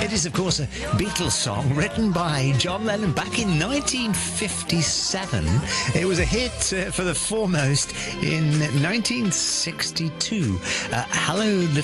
That is, of course, a Beatles song written by John Lennon back in 1957. It was a hit for the Foremost in 1962. Hello, Little